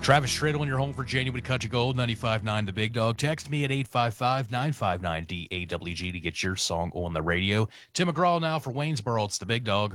Travis Tritt on your home for January Country Gold, 95.9 The Big Dog. Text me at 855-959-DAWG to get your song on the radio. Tim McGraw now for Waynesboro. It's The Big Dog.